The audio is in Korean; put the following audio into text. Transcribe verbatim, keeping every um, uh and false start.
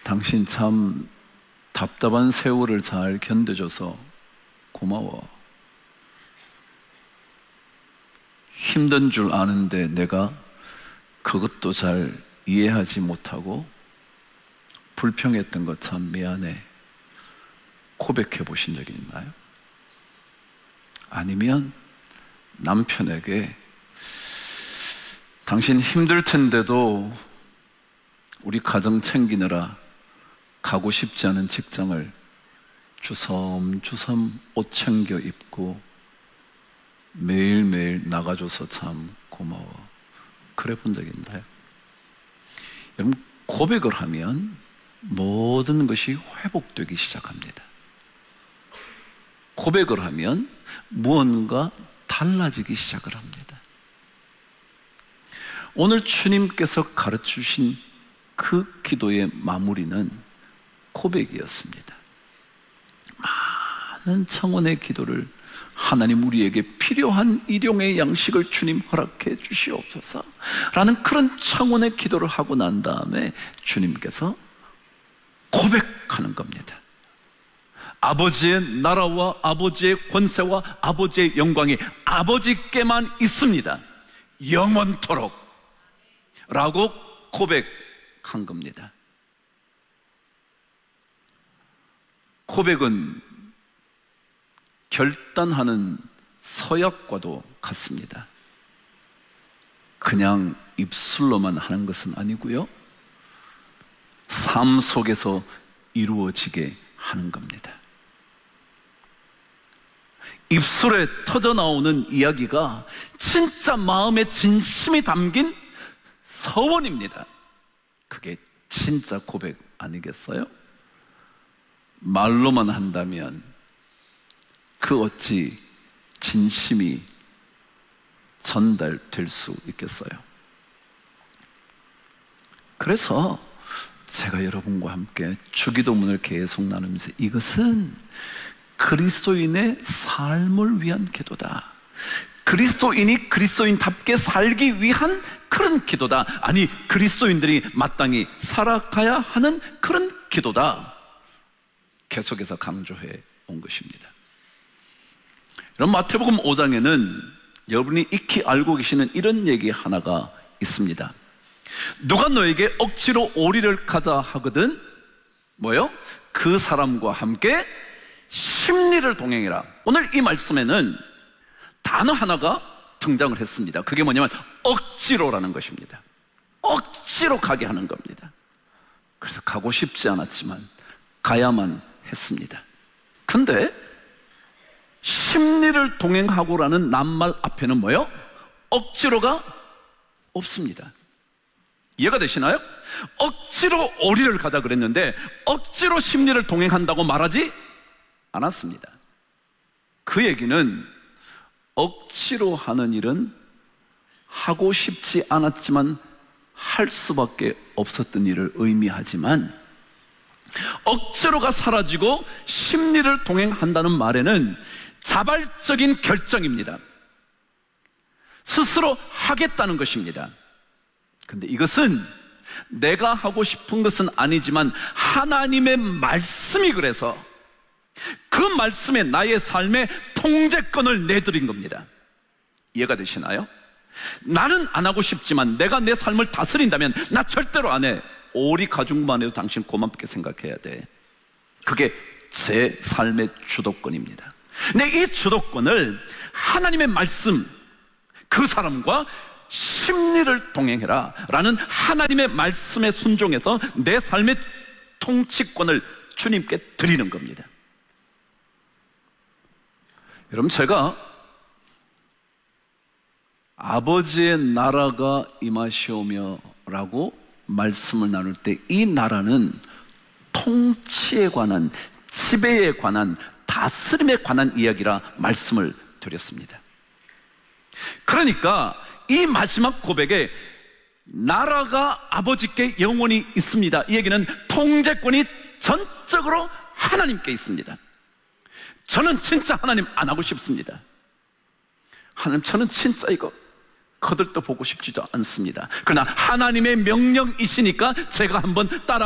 당신 참 답답한 세월을 잘 견뎌줘서 고마워. 힘든 줄 아는데 내가 그것도 잘 이해하지 못하고 불평했던 것 참 미안해. 고백해 보신 적이 있나요? 아니면 남편에게 당신 힘들 텐데도 우리 가정 챙기느라 가고 싶지 않은 직장을 주섬주섬 옷 챙겨 입고 매일매일 나가줘서 참 고마워. 그래 본 적 있나요? 여러분, 고백을 하면 모든 것이 회복되기 시작합니다. 고백을 하면 무언가 달라지기 시작을 합니다. 오늘 주님께서 가르치신 그 기도의 마무리는 고백이었습니다. 많은 창원의 기도를 하나님 우리에게 필요한 일용의 양식을 주님 허락해 주시옵소서 라는 그런 창원의 기도를 하고 난 다음에 주님께서 고백하는 겁니다. 아버지의 나라와 아버지의 권세와 아버지의 영광이 아버지께만 있습니다. 영원토록 라고 고백한 겁니다. 고백은 결단하는 서약과도 같습니다. 그냥 입술로만 하는 것은 아니고요, 삶 속에서 이루어지게 하는 겁니다. 입술에 터져나오는 이야기가 진짜 마음에 진심이 담긴 서원입니다. 그게 진짜 고백 아니겠어요? 말로만 한다면 그 어찌 진심이 전달될 수 있겠어요? 그래서 제가 여러분과 함께 주기도문을 계속 나누면서 이것은 그리스도인의 삶을 위한 기도다, 그리스도인이 그리스도인답게 살기 위한 그런 기도다, 아니 그리스도인들이 마땅히 살아가야 하는 그런 기도다, 계속해서 강조해 온 것입니다. 여러분, 마태복음 오 장에는 여러분이 익히 알고 계시는 이런 얘기 하나가 있습니다. 누가 너에게 억지로 오리를 가자 하거든 뭐요? 그 사람과 함께 십리를 동행해라. 오늘 이 말씀에는 단어 하나가 등장을 했습니다. 그게 뭐냐면 억지로라는 것입니다. 억지로 가게 하는 겁니다. 그래서 가고 싶지 않았지만 가야만 했습니다. 근데 십리를 동행하고라는 낱말 앞에는 뭐요? 억지로가 없습니다. 이해가 되시나요? 억지로 오리를 가자 그랬는데 억지로 십리를 동행한다고 말하지 않았습니다. 그 얘기는 억지로 하는 일은 하고 싶지 않았지만 할 수밖에 없었던 일을 의미하지만, 억지로가 사라지고 십리를 동행한다는 말에는 자발적인 결정입니다. 스스로 하겠다는 것입니다. 근데 이것은 내가 하고 싶은 것은 아니지만 하나님의 말씀이 그래서 그 말씀에 나의 삶의 통제권을 내드린 겁니다. 이해가 되시나요? 나는 안 하고 싶지만 내가 내 삶을 다스린다면 나 절대로 안 해. 오리 가죽만 해도 당신 고맙게 생각해야 돼. 그게 제 삶의 주도권입니다. 근데 이 주도권을 하나님의 말씀, 그 사람과 십리를 동행해라 라는 하나님의 말씀에 순종해서 내 삶의 통치권을 주님께 드리는 겁니다. 여러분, 제가 아버지의 나라가 임하시오며 라고 말씀을 나눌 때 이 나라는 통치에 관한, 지배에 관한, 다스림에 관한 이야기라 말씀을 드렸습니다. 그러니까 이 마지막 고백에 나라가 아버지께 영원히 있습니다, 이 얘기는 통제권이 전적으로 하나님께 있습니다. 저는 진짜 하나님 안 하고 싶습니다. 하나님, 저는 진짜 이거 거들떠 보고 싶지도 않습니다. 그러나 하나님의 명령이시니까 제가 한번 따라